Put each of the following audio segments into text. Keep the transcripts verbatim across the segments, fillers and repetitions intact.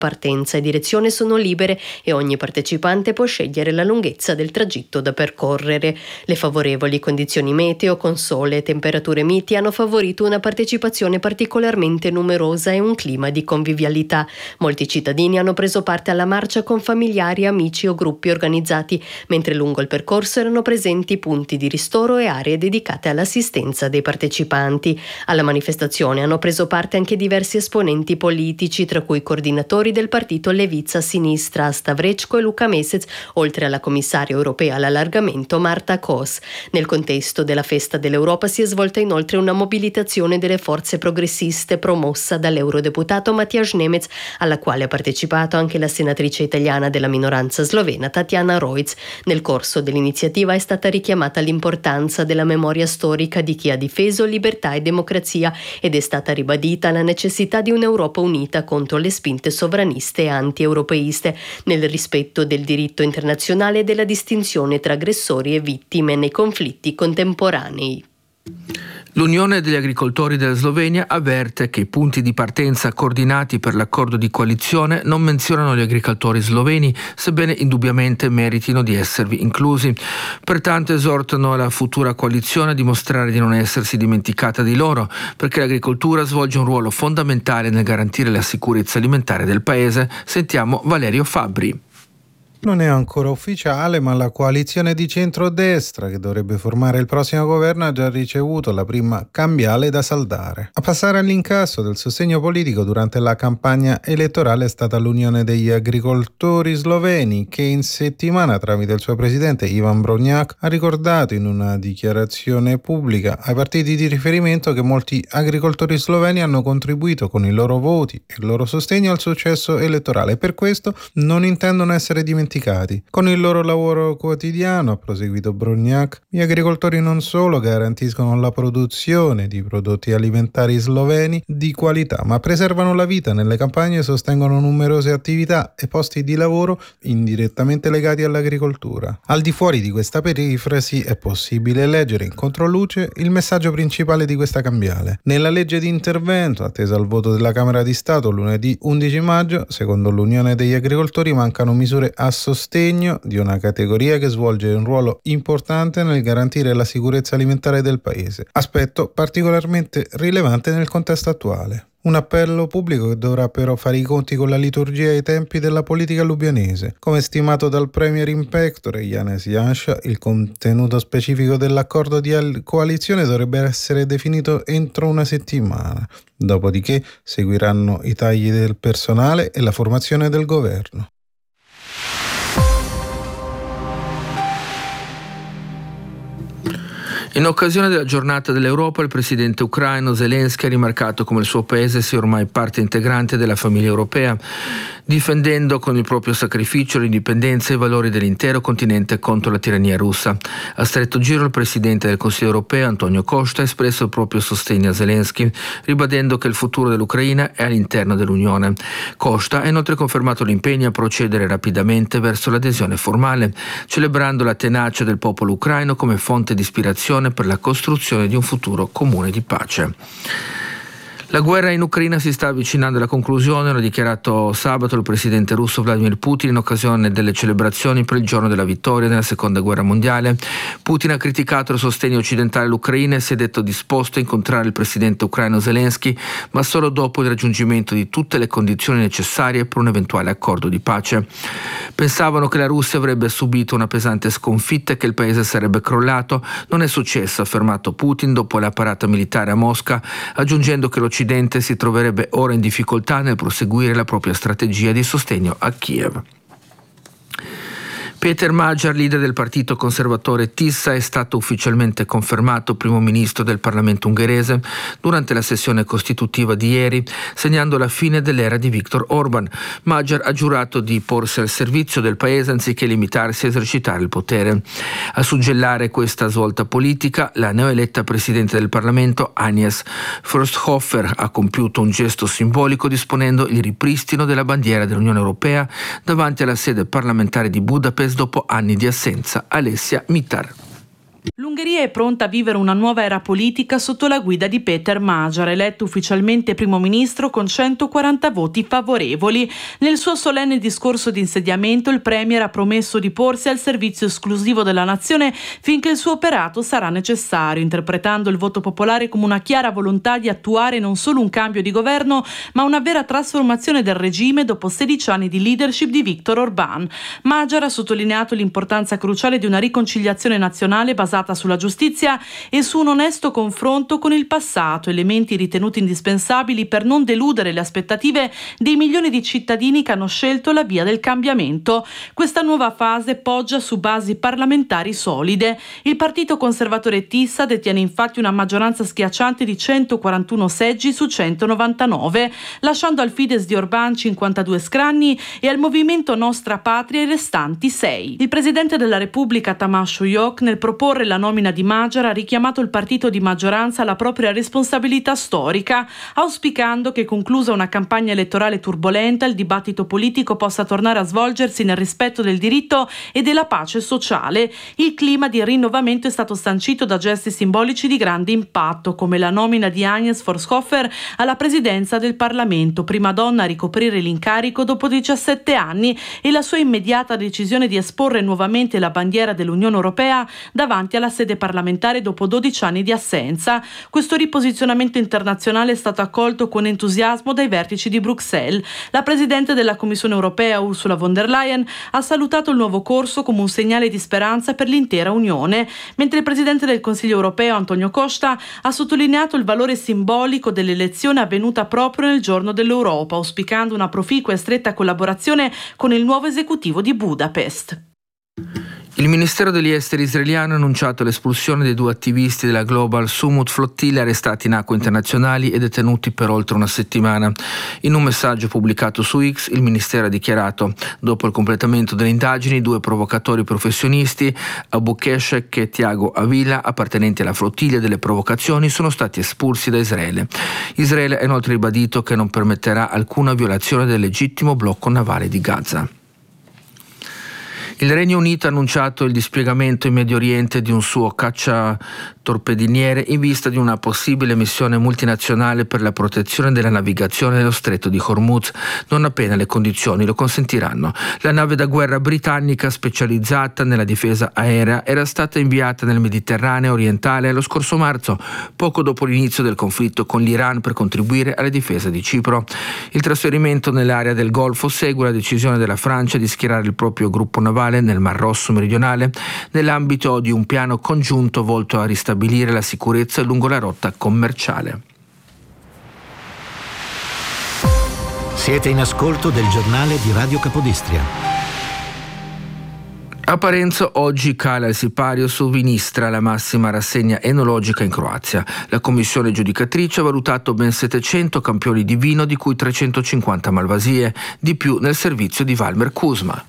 partenza e direzione sono libere e ogni partecipante può scegliere la lunghezza del tragitto da percorrere. Le favorevoli condizioni meteo con sole e temperature miti hanno favorito una partecipazione particolarmente numerosa e un clima di convivialità. Molti cittadini hanno preso parte alla marcia con familiari, amici o gruppi organizzati, mentre lungo il percorso erano presenti punti di ristoro e aree dedicate all'assistenza dei partecipanti. Alla manifestazione hanno preso parte anche diversi esponenti politici, tra cui coordinatori del partito Leviza Sinistra Stavrecko e Luca Mesec, oltre alla commissaria europea all'allargamento Marta Kos. Nel contesto della Festa dell'Europa si è svolta inoltre una mobilitazione delle forze progressiste promossa dall'eurodeputato Matjaž Nemec, alla quale ha partecipato anche la senatrice italiana della minoranza slovena Tatjana Rojc. Nel corso dell'iniziativa è stata richiamata l'importanza della memoria storica di chi ha difeso libertà e democrazia ed è stata ribadita la necessità di un'Europa unita contro le spinte sovraniste e anti-europeiste, nel rispetto del diritto internazionale e della distinzione tra aggressori e vittime nei conflitti contemporanei. L'Unione degli agricoltori della Slovenia avverte che i punti di partenza coordinati per l'accordo di coalizione non menzionano gli agricoltori sloveni, sebbene indubbiamente meritino di esservi inclusi. Pertanto esortano la futura coalizione a dimostrare di non essersi dimenticata di loro, perché l'agricoltura svolge un ruolo fondamentale nel garantire la sicurezza alimentare del paese. Sentiamo Valerio Fabbri. Non è ancora ufficiale, ma la coalizione di centrodestra che dovrebbe formare il prossimo governo ha già ricevuto la prima cambiale da saldare. A passare all'incasso del sostegno politico durante la campagna elettorale è stata l'Unione degli agricoltori sloveni, che in settimana, tramite il suo presidente Ivan Brognac, ha ricordato in una dichiarazione pubblica ai partiti di riferimento che molti agricoltori sloveni hanno contribuito con i loro voti e il loro sostegno al successo elettorale e per questo non intendono essere dimenticati. Con il loro lavoro quotidiano, ha proseguito Brognac, gli agricoltori non solo garantiscono la produzione di prodotti alimentari sloveni di qualità, ma preservano la vita nelle campagne e sostengono numerose attività e posti di lavoro indirettamente legati all'agricoltura. Al di fuori di questa perifrasi è possibile leggere in controluce il messaggio principale di questa cambiale. Nella legge di intervento, attesa al voto della Camera di Stato lunedì undici maggio, secondo l'Unione degli agricoltori mancano misure a sostegno di una categoria che svolge un ruolo importante nel garantire la sicurezza alimentare del paese, aspetto particolarmente rilevante nel contesto attuale. Un appello pubblico che dovrà però fare i conti con la liturgia e i tempi della politica lubianese. Come stimato dal premier in pectore Janez Janša, il contenuto specifico dell'accordo di coalizione dovrebbe essere definito entro una settimana. Dopodiché seguiranno i tagli del personale e la formazione del governo. In occasione della giornata dell'Europa, il presidente ucraino Zelensky ha rimarcato come il suo paese sia ormai parte integrante della famiglia europea, difendendo con il proprio sacrificio l'indipendenza e i valori dell'intero continente contro la tirannia russa. A stretto giro il presidente del Consiglio europeo Antonio Costa ha espresso il proprio sostegno a Zelensky, ribadendo che il futuro dell'Ucraina è all'interno dell'Unione. Costa ha inoltre confermato l'impegno a procedere rapidamente verso l'adesione formale, celebrando la tenacia del popolo ucraino come fonte di ispirazione per la costruzione di un futuro comune di pace. La guerra in Ucraina si sta avvicinando alla conclusione, lo ha dichiarato sabato il presidente russo Vladimir Putin in occasione delle celebrazioni per il giorno della vittoria nella seconda guerra mondiale. Putin ha criticato il sostegno occidentale all'Ucraina e si è detto disposto a incontrare il presidente ucraino Zelensky, ma solo dopo il raggiungimento di tutte le condizioni necessarie per un eventuale accordo di pace. Pensavano che la Russia avrebbe subito una pesante sconfitta e che il paese sarebbe crollato. Non è successo, ha affermato Putin dopo la parata militare a Mosca, aggiungendo che l'Occidente si troverebbe ora in difficoltà nel proseguire la propria strategia di sostegno a Kiev. Péter Magyar, leader del partito conservatore Tisza, è stato ufficialmente confermato primo ministro del Parlamento ungherese durante la sessione costitutiva di ieri, segnando la fine dell'era di Viktor Orban. Magyar ha giurato di porsi al servizio del paese anziché limitarsi a esercitare il potere. A suggellare questa svolta politica, la neoeletta presidente del Parlamento, Agnes Forsthofer, ha compiuto un gesto simbolico disponendo il ripristino della bandiera dell'Unione Europea davanti alla sede parlamentare di Budapest dopo anni di assenza. Alessia Mitar. L'Ungheria è pronta a vivere una nuova era politica sotto la guida di Péter Magyar, eletto ufficialmente primo ministro con centoquaranta voti favorevoli. Nel suo solenne discorso di insediamento il premier ha promesso di porsi al servizio esclusivo della nazione finché il suo operato sarà necessario, interpretando il voto popolare come una chiara volontà di attuare non solo un cambio di governo, ma una vera trasformazione del regime dopo sedici anni di leadership di Viktor Orbán. Magyar ha sottolineato l'importanza cruciale di una riconciliazione nazionale basata sulla giustizia e su un onesto confronto con il passato, elementi ritenuti indispensabili per non deludere le aspettative dei milioni di cittadini che hanno scelto la via del cambiamento. Questa nuova fase poggia su basi parlamentari solide. Il partito conservatore Tissa detiene infatti una maggioranza schiacciante di centoquarantuno seggi su centonovantanove, lasciando al Fidesz di Orbán cinquantadue scranni e al movimento Nostra Patria i restanti sei. Il presidente della Repubblica Tamás Ujok, nel proporre la nomina di Magyar, ha richiamato il partito di maggioranza alla propria responsabilità storica, auspicando che, conclusa una campagna elettorale turbolenta, il dibattito politico possa tornare a svolgersi nel rispetto del diritto e della pace sociale. Il clima di rinnovamento è stato sancito da gesti simbolici di grande impatto, come la nomina di Agnes Forshofer alla presidenza del Parlamento, prima donna a ricoprire l'incarico dopo diciassette anni, e la sua immediata decisione di esporre nuovamente la bandiera dell'Unione Europea davanti alla sede parlamentare dopo dodici anni di assenza. Questo riposizionamento internazionale è stato accolto con entusiasmo dai vertici di Bruxelles. La Presidente della Commissione Europea, Ursula von der Leyen, ha salutato il nuovo corso come un segnale di speranza per l'intera Unione, mentre il Presidente del Consiglio Europeo, Antonio Costa, ha sottolineato il valore simbolico dell'elezione avvenuta proprio nel giorno dell'Europa, auspicando una proficua e stretta collaborazione con il nuovo esecutivo di Budapest. Il Ministero degli Esteri israeliano ha annunciato l'espulsione dei due attivisti della Global Sumut Flottille arrestati in acque internazionali e detenuti per oltre una settimana. In un messaggio pubblicato su X, il Ministero ha dichiarato: dopo il completamento delle indagini, due provocatori professionisti, Abu Keshek e Tiago Avila, appartenenti alla flottiglia delle provocazioni, sono stati espulsi da Israele. Israele ha inoltre ribadito che non permetterà alcuna violazione del legittimo blocco navale di Gaza. Il Regno Unito ha annunciato il dispiegamento in Medio Oriente di un suo cacciatorpediniere in vista di una possibile missione multinazionale per la protezione della navigazione nello stretto di Hormuz, non appena le condizioni lo consentiranno. La nave da guerra britannica specializzata nella difesa aerea era stata inviata nel Mediterraneo orientale lo scorso marzo, poco dopo l'inizio del conflitto con l'Iran, per contribuire alla difesa di Cipro. Il trasferimento nell'area del Golfo segue la decisione della Francia di schierare il proprio gruppo navale nel Mar Rosso meridionale nell'ambito di un piano congiunto volto a ristabilire la sicurezza lungo la rotta commerciale. Siete in ascolto del giornale di Radio Capodistria. A Parenzo oggi cala il sipario su Vinistra, la massima rassegna enologica in Croazia. La commissione giudicatrice ha valutato ben settecento campioni di vino, di cui trecentocinquanta malvasie, di più nel servizio di Valmer Kuzma.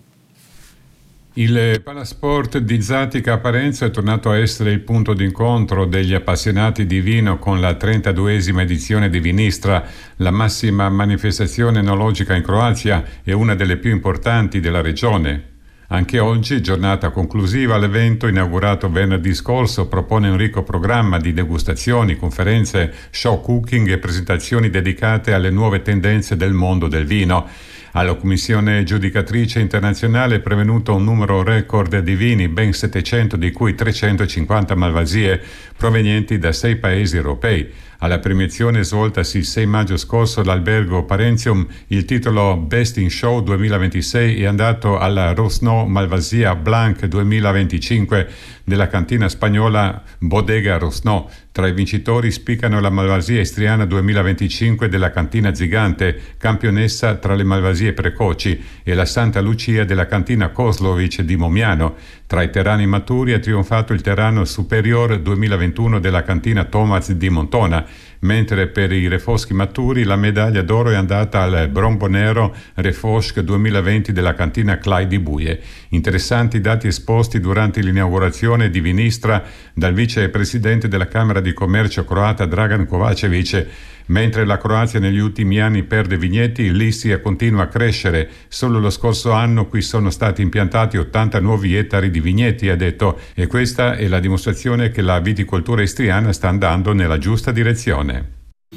Il Palasport di Zatica a Parenzo è tornato a essere il punto d'incontro degli appassionati di vino con la trentaduesima edizione di Vinistra, la massima manifestazione enologica in Croazia e una delle più importanti della regione. Anche oggi, giornata conclusiva, l'evento, inaugurato venerdì scorso, propone un ricco programma di degustazioni, conferenze, show cooking e presentazioni dedicate alle nuove tendenze del mondo del vino. Alla commissione giudicatrice internazionale è prevenuto un numero record di vini, ben settecento, di cui trecentocinquanta malvasie provenienti da sei paesi europei. Alla premiazione svoltasi il sei maggio scorso all'albergo Parenzium, il titolo Best in Show duemilaventisei è andato alla Rosno Malvasia Blanc duemilaventicinque della cantina spagnola Bodega Rosno. Tra i vincitori spiccano la Malvasia istriana duemilaventicinque della cantina Gigante, campionessa tra le malvasie precoci, e la Santa Lucia della cantina Kozlovic di Momiano. Tra i terrani maturi ha trionfato il terrano Superior duemilaventuno della cantina Tomac di Montona, mentre per i refoschi maturi la medaglia d'oro è andata al Brombonero Refosc duemilaventi della cantina Clai di Buie. Interessanti dati esposti durante l'inaugurazione di Vinistra dal vicepresidente della Camera di Commercio croata Dragan Kovačević. Mentre la Croazia negli ultimi anni perde vigneti, l'Istria continua a crescere. Solo lo scorso anno qui sono stati impiantati ottanta nuovi ettari di vigneti, ha detto, e questa è la dimostrazione che la viticoltura istriana sta andando nella giusta direzione.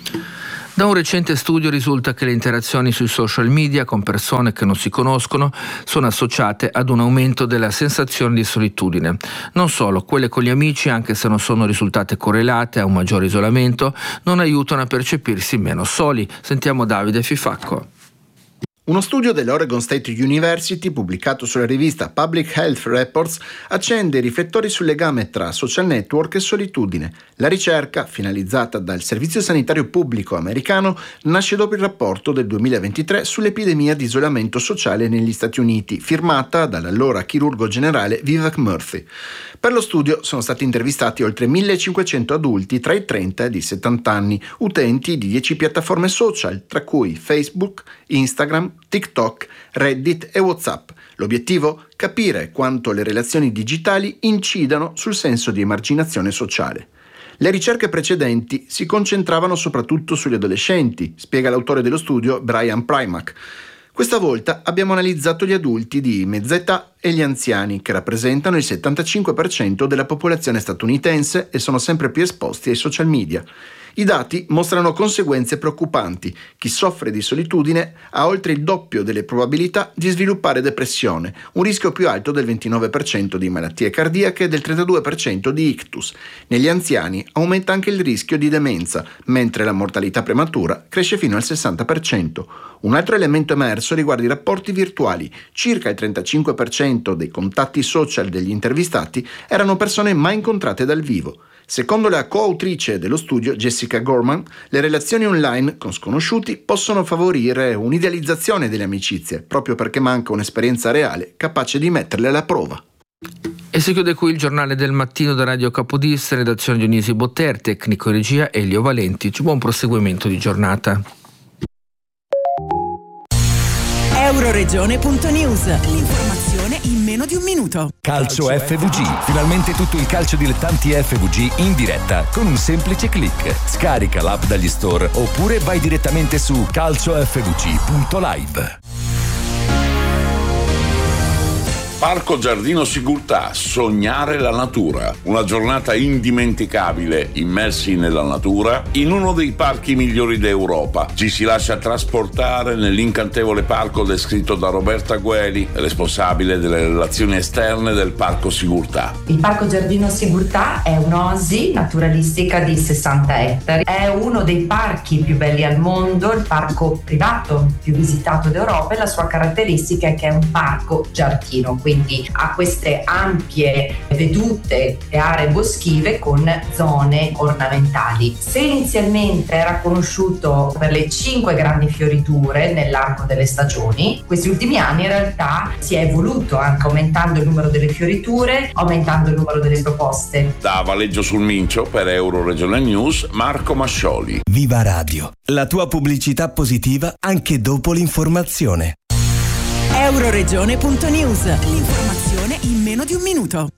Da un recente studio risulta che le interazioni sui social media con persone che non si conoscono sono associate ad un aumento della sensazione di solitudine. Non solo, quelle con gli amici, anche se non sono risultate correlate a un maggiore isolamento, non aiutano a percepirsi meno soli. Sentiamo Davide Fifacco. Uno studio dell'Oregon State University pubblicato sulla rivista Public Health Reports accende i riflettori sul legame tra social network e solitudine. La ricerca, finalizzata dal Servizio Sanitario Pubblico americano, nasce dopo il rapporto del duemilaventitré sull'epidemia di isolamento sociale negli Stati Uniti, firmata dall'allora chirurgo generale Vivek Murthy. Per lo studio sono stati intervistati oltre millecinquecento adulti tra i trenta e i settanta anni, utenti di dieci piattaforme social, tra cui Facebook, Instagram, TikTok, Reddit e WhatsApp. L'obiettivo? Capire quanto le relazioni digitali incidano sul senso di emarginazione sociale. Le ricerche precedenti si concentravano soprattutto sugli adolescenti, spiega l'autore dello studio Brian Primack. Questa volta abbiamo analizzato gli adulti di mezza età e gli anziani, che rappresentano il settantacinque per cento della popolazione statunitense e sono sempre più esposti ai social media. I dati mostrano conseguenze preoccupanti. Chi soffre di solitudine ha oltre il doppio delle probabilità di sviluppare depressione, un rischio più alto del ventinove per cento di malattie cardiache e del trentadue per cento di ictus. Negli anziani aumenta anche il rischio di demenza, mentre la mortalità prematura cresce fino al sessanta per cento. Un altro elemento emerso riguarda i rapporti virtuali. Circa il trentacinque per cento dei contatti social degli intervistati erano persone mai incontrate dal vivo. Secondo la coautrice dello studio, Jessica Gorman, le relazioni online con sconosciuti possono favorire un'idealizzazione delle amicizie, proprio perché manca un'esperienza reale capace di metterle alla prova. E si chiude qui il giornale del mattino da Radio Capodistria, redazione Dionisi Botter, tecnico e regia Elio Valenti. Buon proseguimento di giornata. Euroregione punto news, l'informazione in meno di un minuto. Calcio F V G, finalmente tutto il calcio dilettanti F V G in diretta con un semplice click. Scarica l'app dagli store oppure vai direttamente su calcio f v g punto live. Parco Giardino Sigurtà, sognare la natura. Una giornata indimenticabile, immersi nella natura, in uno dei parchi migliori d'Europa. Ci si lascia trasportare nell'incantevole parco descritto da Roberta Gueli, responsabile delle relazioni esterne del Parco Sigurtà. Il Parco Giardino Sigurtà è un'oasi naturalistica di sessanta ettari. È uno dei parchi più belli al mondo, il parco privato più visitato d'Europa, e la sua caratteristica è che è un parco giardino. Quindi ha queste ampie vedute e aree boschive con zone ornamentali. Se inizialmente era conosciuto per le cinque grandi fioriture nell'arco delle stagioni, questi ultimi anni in realtà si è evoluto anche aumentando il numero delle fioriture, aumentando il numero delle proposte. Da Valeggio sul Mincio per Euroregione News, Marco Mascioli. Viva Radio, la tua pubblicità positiva anche dopo l'informazione. Euroregione punto news, l'informazione in meno di un minuto.